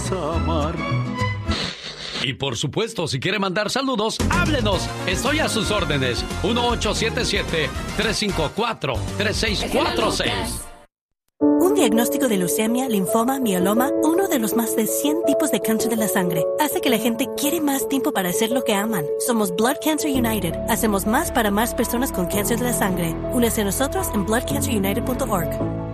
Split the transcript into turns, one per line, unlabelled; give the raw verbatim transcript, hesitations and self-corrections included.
vamos a amar.
Y por supuesto, si quiere mandar saludos, háblenos. Estoy a sus órdenes. uno ocho siete siete, tres cinco cuatro, tres seis cuatro seis.
Un diagnóstico de leucemia, linfoma, mieloma, uno de los más de cien tipos de cáncer de la sangre, hace que la gente quiere más tiempo para hacer lo que aman. Somos Blood Cancer United. Hacemos más para más personas con cáncer de la sangre. Únese a nosotros en blood cancer united punto org.